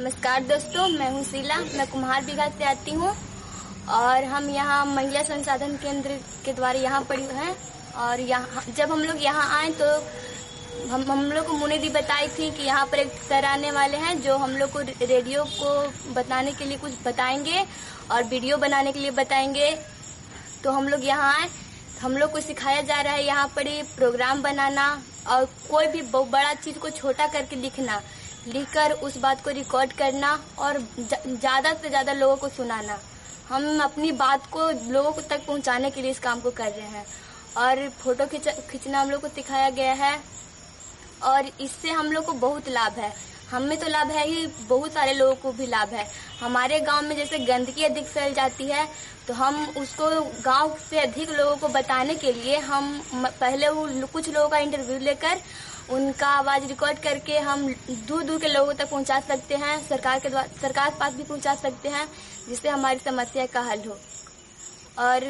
नमस्कार दोस्तों, मैं हूँ शीला। मैं कुम्हार बिघा से आती हूँ और हम यहाँ महिला संसाधन केंद्र के द्वारा यहाँ पढ़ी हैं। और यहाँ जब हम लोग यहाँ आए तो हम लोग को मुनि दी बताई थी कि यहाँ पर एक सर आने वाले हैं जो हम लोग को रेडियो को बताने के लिए कुछ बताएंगे और वीडियो बनाने के लिए बताएंगे। तो हम लोग यहाँ आए, हम लोग को सिखाया जा रहा है यहाँ पर ये प्रोग्राम बनाना और कोई भी बड़ा चीज को छोटा करके लिखकर उस बात को रिकॉर्ड करना और ज्यादा से ज्यादा लोगों को सुनाना। हम अपनी बात को लोगों को तक पहुंचाने के लिए इस काम को कर रहे हैं और फोटो खींचना हम लोग को सिखाया गया है और इससे हम लोग को बहुत लाभ है। हमें तो लाभ है ही, बहुत सारे लोगों को भी लाभ है। हमारे गांव में जैसे गंदगी अधिक फैल जाती है तो हम उसको गांव से अधिक लोगों को बताने के लिए हम पहले कुछ लोगों का इंटरव्यू लेकर उनका आवाज रिकॉर्ड करके हम दूर दूर के लोगों तक पहुंचा सकते हैं, सरकार के पास भी पहुंचा सकते हैं, जिससे हमारी समस्या का हल हो। और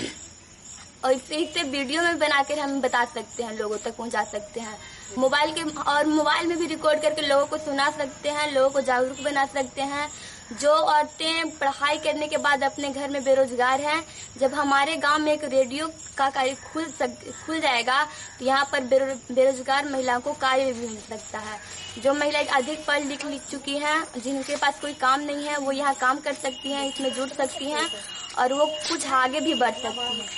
इससे वीडियो में बनाकर हम बता सकते हैं, लोगों तक पहुंचा सकते हैं। मोबाइल में भी रिकॉर्ड करके लोगों को सुना सकते हैं, लोगों को जागरूक बना सकते हैं। जो औरतें पढ़ाई करने के बाद अपने घर में बेरोजगार हैं, जब हमारे गांव में एक रेडियो का कार्य खुल जाएगा तो यहाँ पर बेरोजगार महिलाओं को कार्य भी मिल सकता है। जो महिलाएं अधिक पढ़ लिख चुकी हैं, जिनके पास कोई काम नहीं है, वो यहाँ काम कर सकती हैं, इसमें जुड़ सकती हैं और वो कुछ आगे भी बढ़ सकती हैं।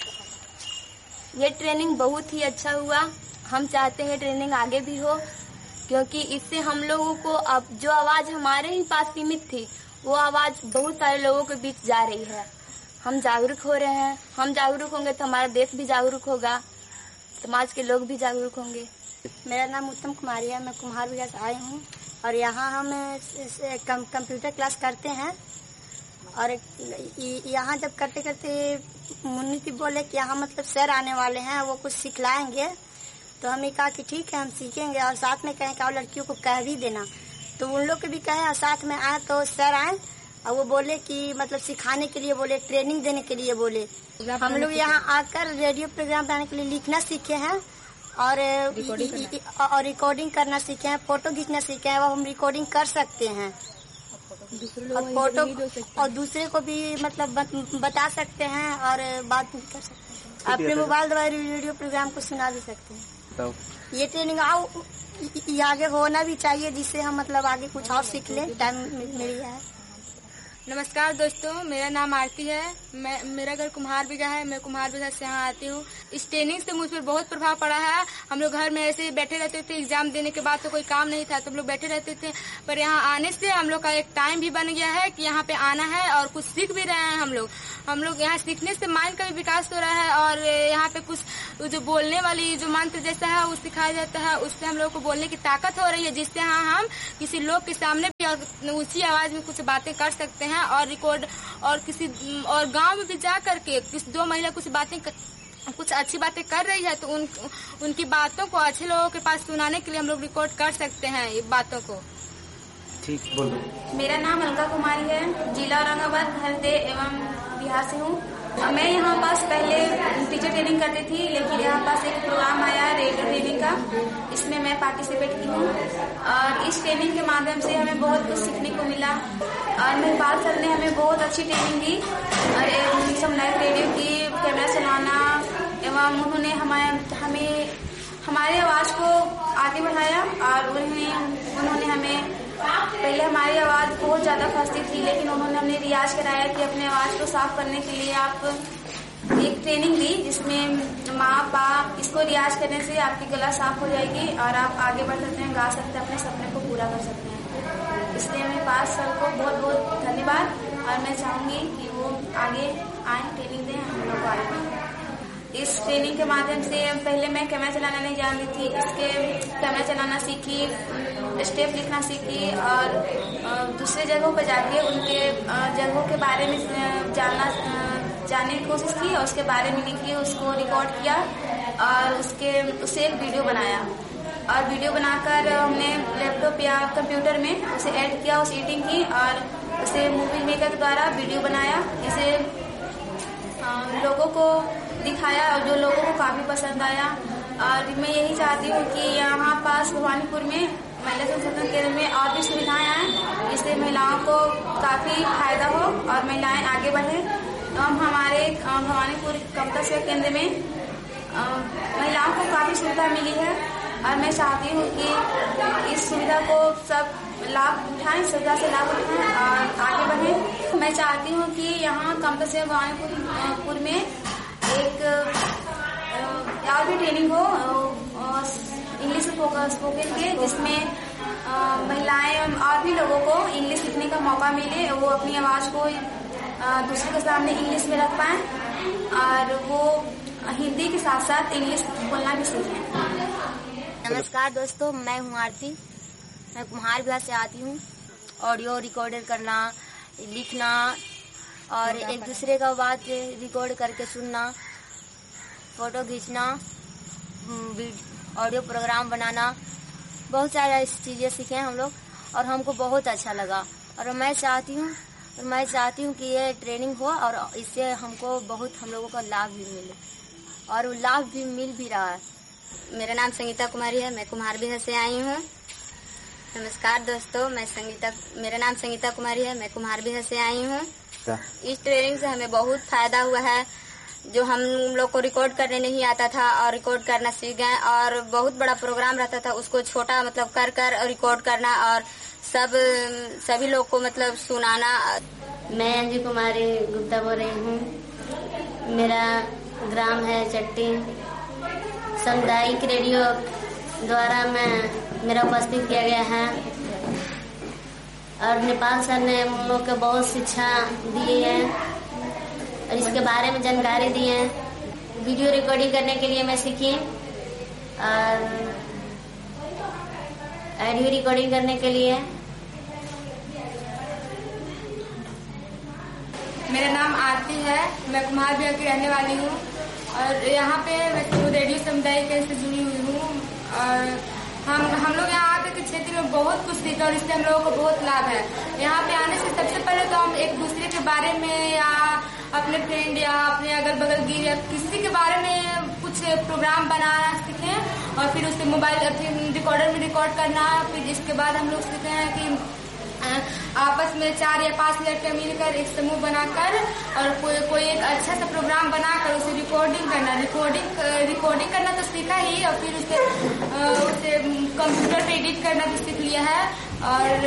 ये ट्रेनिंग बहुत ही अच्छा हुआ। हम चाहते हैं ट्रेनिंग आगे भी हो, क्योंकि इससे हम लोगों को अब जो आवाज हमारे ही पास सीमित थी वो आवाज बहुत सारे लोगों के बीच जा रही है। हम जागरूक हो रहे हैं। हम जागरूक होंगे तो हमारा देश भी जागरूक होगा, समाज के लोग भी जागरूक होंगे। मेरा नाम उत्तम कुमारी है। मैं कुम्हार बिघा से आई हूँ और यहाँ हम कंप्यूटर क्लास करते हैं। और यहाँ जब करते करते मुन्नी जी बोले कि यहाँ मतलब सर आने वाले हैं, वो कुछ सिखलाएंगे। तो हमें कहा कि ठीक है, हम सीखेंगे और साथ में कहें कि और लड़कियों को कह भी देना। तो उन लोग के भी कहे और साथ में आए तो सर आए और वो बोले कि मतलब सिखाने के लिए बोले, ट्रेनिंग देने के लिए बोले। हम लोग यहाँ आकर रेडियो प्रोग्राम बनाने के लिए लिखना सीखे हैं और रिकॉर्डिंग करना सीखे हैं, फोटो खींचना सीखे हैं। वो हम रिकॉर्डिंग कर सकते हैं और फोटो और दूसरे को भी मतलब बता सकते हैं और बात भी कर सकते हैं। अपने मोबाइल द्वारा रेडियो प्रोग्राम को सुना भी सकते हैं। ये ट्रेनिंग आगे होना भी चाहिए, जिससे हम मतलब आगे कुछ और सीख लें। टाइम मिल गया है। नमस्कार दोस्तों, मेरा नाम आरती है। मेरा घर कुम्हार बिघा है। मैं कुम्हार बिघा से यहाँ आती हूँ। इस ट्रेनिंग से मुझ पर बहुत प्रभाव पड़ा है। हम लोग घर में ऐसे ही बैठे रहते थे, एग्जाम देने के बाद तो कोई काम नहीं था तो हम लोग बैठे रहते थे। पर यहाँ आने से हम लोग का एक टाइम भी बन गया है कि यहाँ पे आना है और कुछ सीख भी रहे हैं। हम लोग यहाँ सीखने से माइंड का भी विकास हो रहा है और यहाँ पे कुछ जो बोलने वाली जो मंत्र जैसा है वो सिखाया जाता है। उससे हम लोग को बोलने की ताकत हो रही है, जिससे हम किसी लोग के सामने भी और ऊंची आवाज में कुछ बातें कर सकते हैं और रिकॉर्ड और गांव में भी जा करके जो महिला कुछ अच्छी बातें कर रही है तो उनकी बातों को अच्छे लोगों के पास सुनाने के लिए हम लोग रिकॉर्ड कर सकते हैं ये बातों को। ठीक, बोलो। मेरा नाम अलका कुमारी है। जिला औरंगाबाद हरदे एवं बिहार से हूँ। मैं यहाँ पास पहले टीचर ट्रेनिंग करती थी, लेकिन यहाँ पास एक प्रोग्राम आया रेडियो ट्रेनिंग का, इसमें मैं पार्टिसिपेट की हूँ और इस ट्रेनिंग के माध्यम से हमें बहुत कुछ सीखने को मिला। और महिपाल सर ने हमें बहुत अच्छी ट्रेनिंग दी और लाइव रेडियो की कैमरा चलाना एवं उन्होंने हमें हमारे आवाज को आगे बढ़ाया। और उन्होंने हमें पहले हमारी आवाज बहुत ज्यादा फंसती थी, लेकिन उन्होंने हमें रियाज कराया कि अपने आवाज को साफ करने के लिए आप एक ट्रेनिंग दी, जिसमें माँ बाप इसको रियाज करने से आपकी गला साफ हो जाएगी और आप आगे बढ़ सकते हैं, गा सकते हैं, अपने सपने को पूरा कर सकते हैं। इसलिए मेरे पास सर को बहुत बहुत धन्यवाद और मैं चाहूंगी कि वो आगे आए, ट्रेनिंग दें, हम लोग को आगे बढ़ें। इस ट्रेनिंग के माध्यम से पहले मैं कैमरा चलाना नहीं जानती थी, इसके कैमरा चलाना सीखी, स्टेप लिखना सीखी और दूसरे जगहों पर जाके उनके जगहों के बारे में जानने की कोशिश की और उसके बारे में लिखी, उसको रिकॉर्ड किया और उससे एक वीडियो बनाया। और वीडियो बनाकर हमने लैपटॉप या कंप्यूटर में उसे ऐड किया, उस एडिटिंग की और उसे मूवी मेकर के द्वारा वीडियो बनाया, जिसे लोगों को दिखाया और जो लोगों को काफी पसंद आया। और मैं यही चाहती हूँ कि यहाँ पास भवानीपुर में महिला संसाधन केंद्र में और भी सुविधाएं आए, जिससे महिला काफी फायदा हो और महिलाएं आगे बढ़े। तो हम हमारे भवानीपुर कमता सेवा केंद्र में महिलाओं को काफी सुविधा मिली है और मैं चाहती हूँ कि इस सुविधा को सब लाभ उठाएं, सुविधा से लाभ उठाएं और आगे बढ़ें। मैं चाहती हूँ कि यहाँ कमता सेवा भवानीपुर में एक और भी ट्रेनिंग हो इंग्लिश स्पोकन के, जिसमें महिलाएं और भी लोगों को इंग्लिश सीखने का मौका मिले, वो अपनी आवाज को दूसरे के सामने इंग्लिश में रख पाएं और वो हिंदी के साथ साथ इंग्लिश बोलना भी सीखें। नमस्कार दोस्तों, मैं हूँ आरती। मैं कुम्हार विहार से आती हूँ। ऑडियो रिकॉर्डर करना, लिखना और एक दूसरे का बात रिकॉर्ड करके सुनना, फोटो खींचना, ऑडियो प्रोग्राम बनाना, बहुत सारी चीजें सीखे हम लोग और हमको बहुत अच्छा लगा। और मैं चाहती हूँ कि ये ट्रेनिंग हो और इससे हमको बहुत हम लोगों का लाभ भी मिले और लाभ भी मिल भी रहा है। मेरा नाम संगीता कुमारी है। मैं कुम्हार बिहार से आई हूँ। नमस्कार दोस्तों, मेरा नाम संगीता कुमारी है। मैं कुम्हार बिहार से आई हूँ। इस ट्रेनिंग से हमें बहुत फायदा हुआ है। जो हम लोग को रिकॉर्ड करने नहीं आता था और रिकॉर्ड करना सीख गए और बहुत बड़ा प्रोग्राम रहता था उसको छोटा मतलब कर रिकॉर्ड करना और सभी लोग को मतलब सुनाना। मैं अंजू कुमारी गुप्ता बोल रही हूँ। मेरा ग्राम है चट्टी। सामुदायिक रेडियो द्वारा मेरा उपस्थित किया गया है और नेपाल सर ने हम लोग को बहुत शिक्षा दी है और इसके बारे में जानकारी दी है। वीडियो रिकॉर्डिंग करने के लिए मैं सीखी और ऑडियो रिकॉर्डिंग करने के लिए। मेरा नाम आरती है। मैं कुम्हार बिहार की रहने वाली हूँ और यहाँ पे मैं रेडियो समुदाय से जुड़ी हुई हूँ और हम लोग यहाँ आकर के क्षेत्र में बहुत कुछ सीखा और इससे हम लोगों को बहुत लाभ है। यहाँ पे आने से सबसे पहले तो हम एक दूसरे के बारे में या अपने फ्रेंड या अपने अगल बगल की या किसी के बारे में कुछ प्रोग्राम बनाना सीखें और फिर उससे मोबाइल रिकॉर्डर में रिकॉर्ड करना। फिर इसके बाद हम लोग सीखे हैं कि आपस में 4 या 5 लड़के मिलकर एक समूह बनाकर और कोई एक अच्छा सा प्रोग्राम बनाकर उसे रिकॉर्डिंग करना तो सीखा ही और फिर उसे कंप्यूटर पे एडिट करना भी सीख लिया है और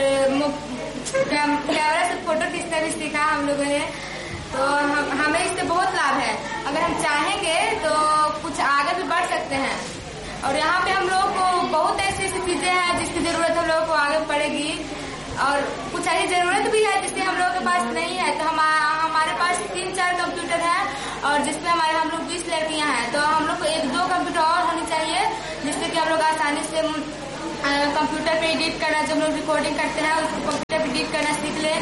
कैमरा से फोटो खींचना भी सीखा हम लोगों ने। तो हमें इससे बहुत लाभ है। अगर हम चाहेंगे तो कुछ आगे भी बढ़ सकते हैं और यहाँ पे हम लोग को बहुत ऐसी चीजें हैं जिसकी जरूरत हम लोग को आगे पड़ेगी और कुछ ऐसी जरूरत भी है जिससे हम लोगों के पास नहीं है। तो हमारे पास 3-4 कंप्यूटर है और जिसमें हम लोग 20 लड़कियां हैं। तो हम लोग को 1-2 कंप्यूटर और होनी चाहिए जिससे कि हम लोग आसानी से कंप्यूटर पे एडिट करना, जब हम लोग रिकॉर्डिंग करते हैं उसको कंप्यूटर पे एडिट करना सीख ले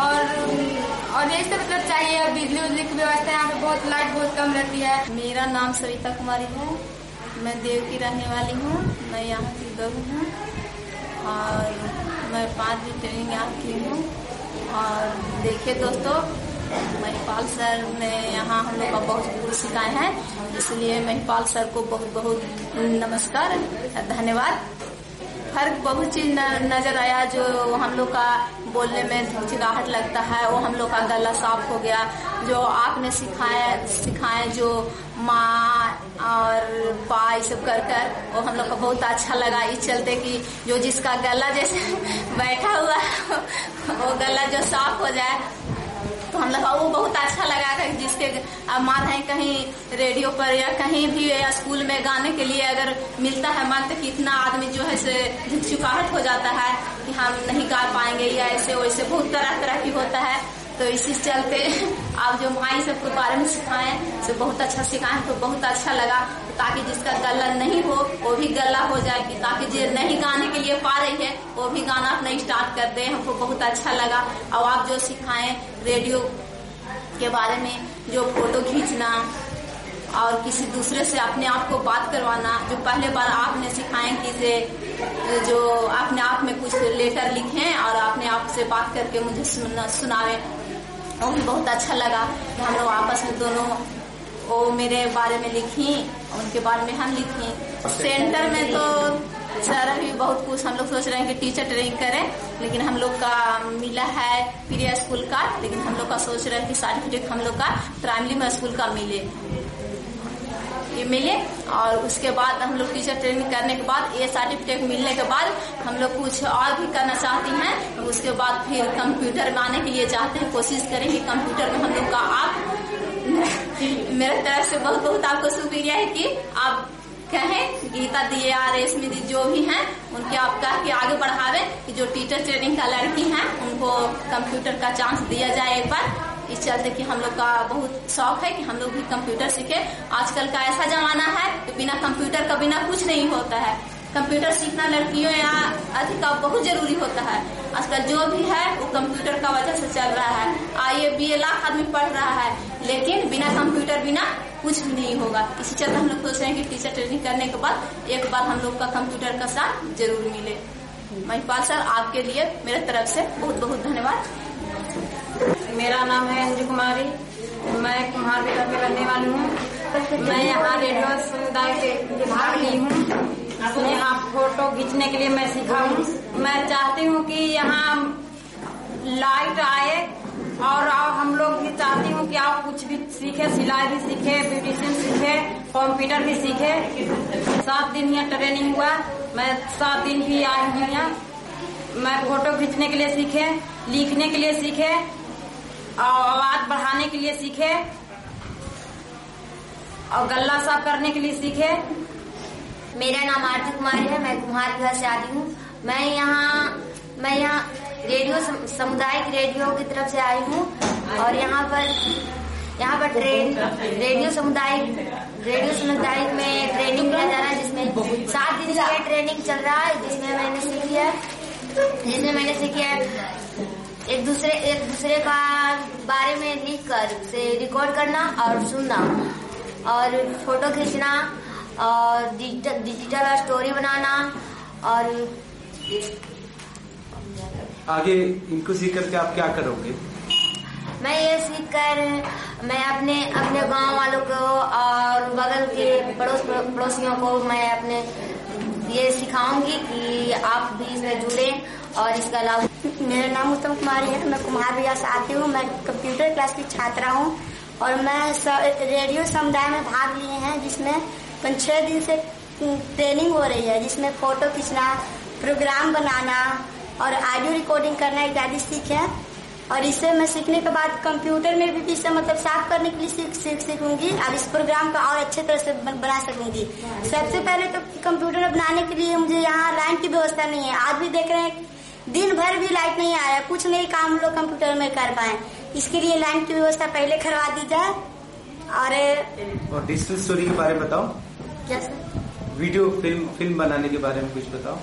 और यही सब मतलब चाहिए। बिजली की व्यवस्था यहाँ पे बहुत लाइट बहुत कम रहती है। मेरा नाम सविता कुमारी है। मैं देव की रहने वाली हूँ। मैं यहाँ की बहू हूँ और मैं 5 ट्रेनिंग यहाँ की हूँ। और देखिए दोस्तों, महिपाल सर ने यहाँ हम लोग का बहुत कुछ सिखाए हैं, इसलिए महिपाल सर को बहुत बहुत नमस्कार, धन्यवाद। फर्क बहुत चीज नजर आया। जो हम लोग का बोलने में झिझकाहट लगता है वो हम लोग का गला साफ हो गया। जो आपने सिखाए जो माँ और पा ये सब कर वो हम लोग को बहुत अच्छा लगा। इस चलते कि जो जिसका गला जैसे बैठा हुआ वो गला जो साफ हो जाए तो हम लोग को वो बहुत अच्छा लगा। जिसके अब मान है कहीं रेडियो पर या कहीं भी या स्कूल में गाने के लिए अगर मिलता है मान, तो कितना आदमी जो है से झिझकाहट हो जाता है कि हम नहीं गा पाएंगे या ऐसे वैसे बहुत तरह की होता है। तो इसी चलते आप जो माई सबके बारे में सिखाएं तो बहुत अच्छा सिखाएं तो बहुत अच्छा लगा, ताकि जिसका गला नहीं हो वो भी गला हो जाए, कि ताकि जो नहीं गाने के लिए पा रही है वो भी गाना अपना स्टार्ट कर दे। हमको बहुत अच्छा लगा। और आप जो सिखाएं रेडियो के बारे में, जो फोटो खींचना और किसी दूसरे से अपने आप को बात करवाना, जो पहले बार आपने सिखाए कि जो अपने आप में कुछ लेटर लिखें और अपने आप से बात करके मुझे सुनावे, वो भी बहुत अच्छा लगा। हम लोग आपस में दोनों वो मेरे बारे में लिखी, उनके बारे में हम लिखी। सेंटर में तो सर अभी बहुत कुछ हम लोग सोच रहे हैं कि टीचर ट्रेनिंग करें, लेकिन हम लोग का मिला है प्रिय स्कूल का, लेकिन हम लोग का सोच रहे हैं कि सर्टिफिकेट हम लोग का प्राइमरी में स्कूल का मिले और उसके बाद हम लोग टीचर ट्रेनिंग करने के बाद ये सर्टिफिकेट मिलने के बाद हम लोग कुछ और भी करना चाहती हैं। उसके बाद फिर कंप्यूटर में आने के लिए चाहते हैं, कोशिश करेंगे कंप्यूटर में हम लोग का आप मेरे तरफ से बहुत बहुत आपको शुक्रिया है कि आप कहें गीता दी या रेशमी दी जो भी हैं उनके आप कह के आगे बढ़ावे कि जो टीचर ट्रेनिंग का लड़की हैं उनको कंप्यूटर का चांस दिया जाए एक बार। इस चलते कि हम लोग का बहुत शौक है कि हम लोग भी कंप्यूटर सीखे। आजकल का ऐसा जमाना है कि बिना कंप्यूटर का बिना कुछ नहीं होता है। कंप्यूटर सीखना लड़कियों या अधिक बहुत जरूरी होता है। आजकल जो भी है वो कंप्यूटर का वजह से चल रहा है। आईए BA लाख आदमी पढ़ रहा है, लेकिन बिना कंप्यूटर बिना कुछ भी नहीं होगा। इसी चलते हम लोग सोच रहे हैं कि टीचर ट्रेनिंग करने के बाद एक बार हम लोग का कंप्यूटर का साथ जरूर मिले। महिपाल सर आपके लिए मेरे तरफ से बहुत बहुत धन्यवाद। मेरा नाम है अंजू कुमारी, मैं कुम्हार बिगा की रहने वाली हूँ। मैं यहाँ रेडियो समुदाय से भाग ली हूँ। अपने आप फोटो खींचने के लिए मैं सीखा हूँ। मैं चाहती हूँ कि यहाँ लाइट आए और हम लोग भी चाहती हूँ कि आप कुछ भी सीखे, सिलाई भी सीखे, ब्यूटिशियन सीखे, कंप्यूटर भी सीखे। 7 दिन यहाँ ट्रेनिंग हुआ, मैं 7 दिन भी आई हूँ यहाँ। मैं फोटो खींचने के लिए सीखे, लिखने के लिए सीखे, आवाज बढ़ाने के लिए सीखे और गल्ला साफ करने के लिए सीखे। मेरा नाम आरती कुमारी है, मैं कुम्हार बिहार से आती हूँ। मैं यहाँ रेडियो सामुदायिक रेडियो की तरफ से आई हूँ और यहाँ पर रेडियो सामुदायिक में ट्रेनिंग किया जा रहा है, जिसमें 7 दिन का ट्रेनिंग चल रहा है, जिसमें मैंने सीखी है एक दूसरे का बारे में लिखकर से रिकॉर्ड करना और सुनना और फोटो खींचना और डिजिटल स्टोरी बनाना। और आगे इनको सीख करके आप क्या करोगे? मैं ये सीखकर मैं अपने गांव वालों को और बगल के पड़ोसियों को मैं अपने ये सिखाऊंगी कि आप भी इसमें जुड़े और इसका लाभ। मेरा नाम उत्तम कुमारी है, मैं कुम्हार बिहार से आती हूँ। मैं कंप्यूटर क्लास की छात्रा हूँ और मैं रेडियो समुदाय में भाग लिए हैं, जिसमें 5-6 दिन से ट्रेनिंग हो रही है, जिसमें फोटो खींचना, प्रोग्राम बनाना और ऑडियो रिकॉर्डिंग करना इत्यादि सीखे। और इससे मैं सीखने के बाद कंप्यूटर में भी इसे मतलब साफ करने के लिए सीखूंगी और इस प्रोग्राम का और अच्छे तरह से बना सकूंगी। सबसे पहले तो कंप्यूटर बनाने के लिए मुझे यहाँ लाइन की व्यवस्था नहीं है। आज भी देख रहे हैं दिन भर भी लाइट नहीं आया, कुछ नहीं काम लोग कंप्यूटर में कर पाए। इसके लिए लाइन की व्यवस्था पहले करवा दी जाए। और डिजिटल स्टोरी के बारे में बताओ। क्या सर? वीडियो फिल्म बनाने के बारे में कुछ बताओ।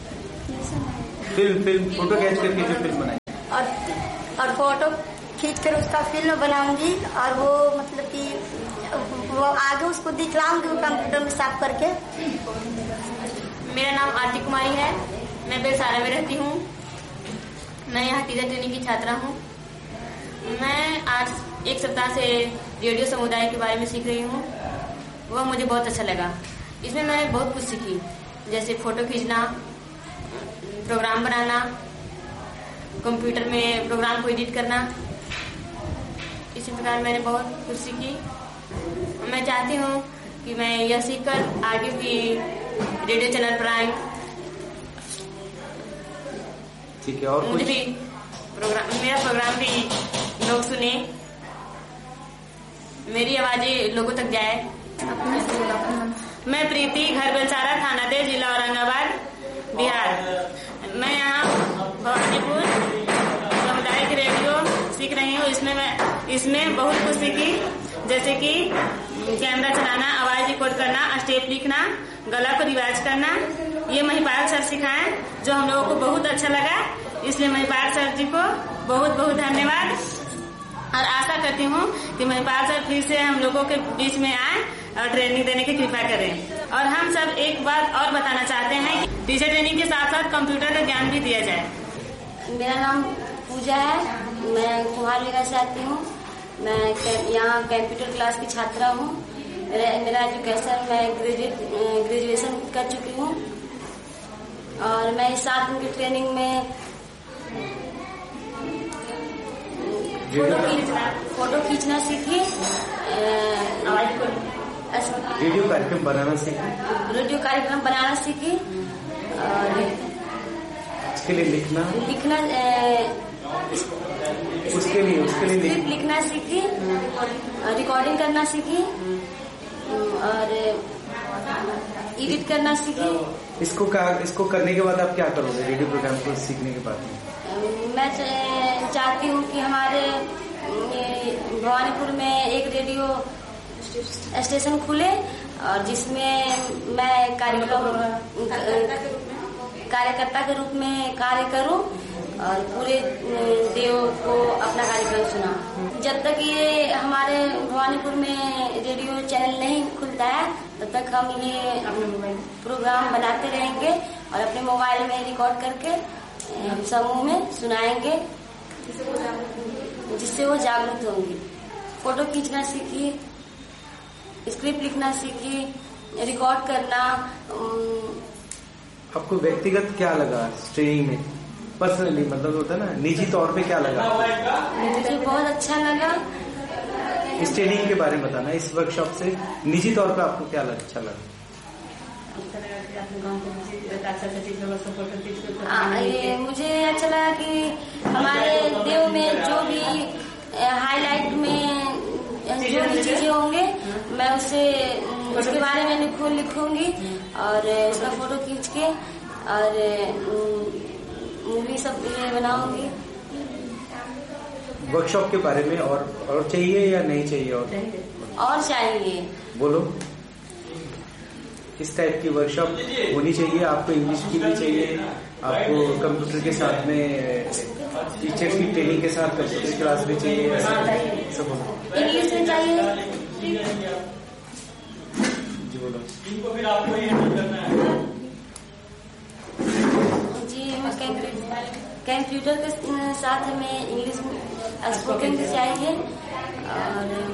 फिल्म फोटो खींच करके जो फिल्म बनाई और फोटो खींच कर उसका फिल्म बनाऊंगी और वो मतलब कि वो आगे उसको दिखलाऊंगी कंप्यूटर में साफ करके। मेरा नाम आरती कुमारी है, मैं बेलसारा में रहती हूँ। मैं यहाँ टीचर ट्रेनिंग की छात्रा हूँ। मैं आज 1 सप्ताह से रेडियो समुदाय के बारे में सीख रही हूँ। वह मुझे बहुत अच्छा लगा। इसमें मैं बहुत कुछ सीखी, जैसे फोटो खींचना, प्रोग्राम बनाना, कंप्यूटर में प्रोग्राम को एडिट करना। इसी प्रकार मैंने बहुत कुछ सीखी। मैं चाहती हूँ कि मैं यह सीखकर आगे भी रेडियो चैनल पर आए। ठीक है, और मुझे भी मेरा प्रोग्राम भी लोग सुने, मेरी आवाज़ें लोगों तक जाए। मैं प्रीति, घर बेलसारा, थाना देव, जिला औरंगाबाद, बिहार। मैं यहाँ भवानीपुर सामुदायिक रेडियो सीख रही हूँ। इसमें बहुत कुछ सीखी, जैसे कि कैमरा चलाना, आवाज रिकॉर्ड करना, स्टेप लिखना, गला को रिवाज करना। ये महिपाल सर सिखाए, जो हम लोगों को बहुत अच्छा लगा। इसलिए महिपाल सर जी को बहुत बहुत धन्यवाद और आशा करती हूँ कि महिपाल सर फिर से हम लोगों के बीच में आए और ट्रेनिंग देने की कृपा करें। और हम सब एक बात और बताना चाहते हैं कि टीचर ट्रेनिंग के साथ साथ कंप्यूटर का ज्ञान भी दिया जाए। मेरा नाम पूजा है, मैं कुम्हार बिहार से आती हूँ। मैं यहाँ कंप्यूटर क्लास की छात्रा हूँ। मेरा एजुकेशन मैं ग्रेजुएशन कर चुकी हूँ। और मैं 7 दिन की ट्रेनिंग में फोटो खींचना सीखी, रेडियो कार्यक्रम बनाना सीखी और इसके लिए लिखना स्क्रिप्ट लिखना सीखी, रिकॉर्डिंग करना सीखी और एडिट करना सीखी। इसको करने के बाद आप क्या करोगे? रेडियो प्रोग्राम को सीखने के बाद मैं चाहती हूँ कि हमारे भवानीपुर में एक रेडियो स्टेशन खुले और जिसमें मैं कार्यकर्ता के रूप में कार्य करूं और पूरे देव को अपना कार्यक्रम सुना। जब तक ये हमारे भवानीपुर में रेडियो चैनल नहीं खुलता है तब तक हम ये प्रोग्राम बनाते रहेंगे और अपने मोबाइल में रिकॉर्ड करके समूह में सुनाएंगे जिससे वो जागरूक होंगे। फोटो खींचना सीखी, स्क्रिप्ट लिखना सीखी, रिकॉर्ड करना। आपको व्यक्तिगत क्या लगा ट्रेनिंग में? पर्सनली मतलब होता है ना, निजी तौर पे क्या लगा? मुझे बहुत अच्छा लगा। इस ट्रेनिंग के बारे में बताना, इस वर्कशॉप से निजी तौर पे आपको क्या अच्छा लगा? ये मुझे अच्छा लगा कि हमारे देव में जो भी हाईलाइट में जो भी चीजें होंगे मैं उसके बारे में लिखूंगी और उसका फोटो खींच के और मूवी सब बनाऊंगी। वर्कशॉप के बारे में और चाहिए या नहीं चाहिए? और चाहिए। बोलो। इस टाइप की वर्कशॉप होनी चाहिए आपको। इंग्लिश की भी चाहिए आपको, कंप्यूटर के साथ में टीचर की ट्रेनिंग के साथ कंप्यूटर क्लास भी चाहिए, सब इंग्लिश में चाहिए। जी बोलो। जी कंप्यूटर के साथ हमें इंग्लिश स्पोकन भी चाहिए और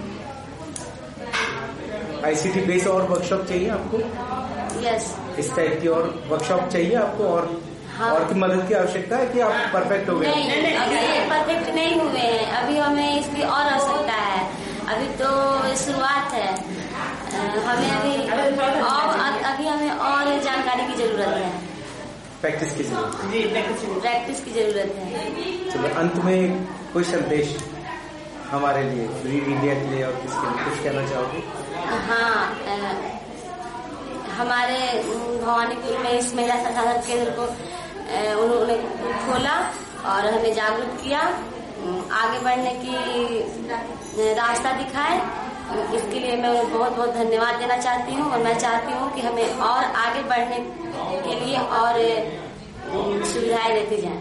ICT बेस और वर्कशॉप चाहिए आपको? यस। इस टाइप की और वर्कशॉप चाहिए आपको? और की मदद की आवश्यकता है कि आप परफेक्ट हो गए? नहीं, अभी परफेक्ट नहीं हुए हैं, अभी हमें इसकी और आवश्यकता है। अभी तो शुरुआत है, हमें अभी हमें और जानकारी की जरूरत है, प्रैक्टिस की जरूरत है। चलो अंत में कोई संदेश हमारे लिए, फ्री इंडिया के लिए और किसके लिए कुछ कहना चाहोगे? हाँ, हमारे भवानीपुर में इस महिला संसाधन केंद्र को उन्होंने खोला और हमें जागरूक किया, आगे बढ़ने की रास्ता दिखाए। इसके लिए मैं बहुत बहुत धन्यवाद देना चाहती हूँ और मैं चाहती हूँ कि हमें और आगे बढ़ने के लिए और सुविधाएं देती जाएं।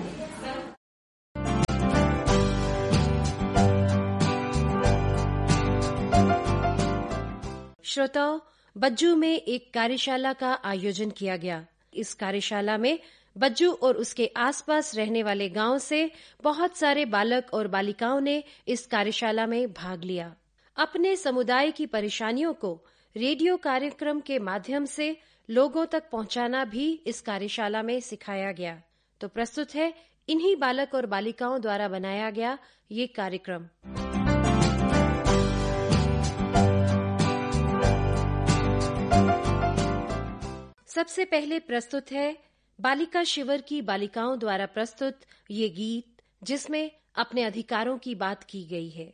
श्रोताओं, बज्जू में एक कार्यशाला का आयोजन किया गया। इस कार्यशाला में बज्जू और उसके आसपास रहने वाले गांव से बहुत सारे बालक और बालिकाओं ने इस कार्यशाला में भाग लिया। अपने समुदाय की परेशानियों को रेडियो कार्यक्रम के माध्यम से लोगों तक पहुंचाना भी इस कार्यशाला में सिखाया गया। तो प्रस्तुत है इन्हीं बालक और बालिकाओं द्वारा बनाया गया ये कार्यक्रम। सबसे पहले प्रस्तुत है बालिका शिविर की बालिकाओं द्वारा प्रस्तुत ये गीत, जिसमें अपने अधिकारों की बात की गई है।